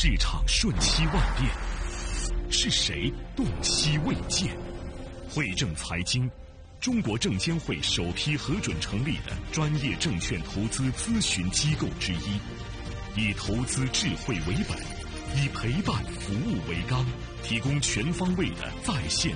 市场瞬息万变，是谁洞悉未见？汇正财经，中国证监会首批核准成立的专业证券投资咨询机构之一，以投资智慧为本，以陪伴服务为纲，提供全方位的在线